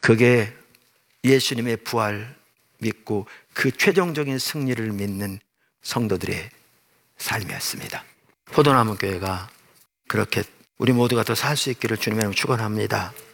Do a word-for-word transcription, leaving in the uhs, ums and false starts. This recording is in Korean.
그게 예수님의 부활 믿고 그 최종적인 승리를 믿는 성도들의 삶이었습니다. 포도나무 교회가 그렇게 우리 모두가 더 살 수 있기를 주님의 이름으로 축원합니다.